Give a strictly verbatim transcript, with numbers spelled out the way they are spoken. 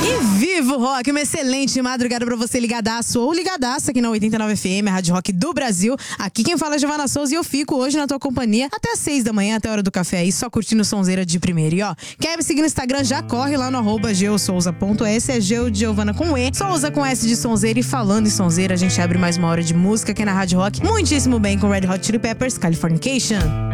E viva o rock, uma excelente madrugada pra você ligadaço ou ligadaça aqui na oitenta e nove F M, a Rádio Rock do Brasil. Aqui quem fala é Giovana Souza e eu fico hoje na tua companhia até às seis da manhã, até a hora do café aí, só curtindo sonzeira de primeira. E ó, quer me seguir no Instagram, já corre lá no arroba geosouza ponto s, é Geo de Giovana com E, Souza com S de sonzeira. E falando em sonzeira, a gente abre mais uma hora de música aqui na Rádio Rock. Muitíssimo bem com Red Hot Chili Peppers, Californication.